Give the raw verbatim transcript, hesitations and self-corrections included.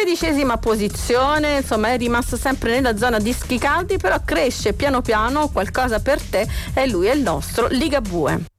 tredicesima posizione, insomma è rimasto sempre nella zona di Schicaldi, però cresce piano piano, Qualcosa per te, e lui è il nostro Ligabue.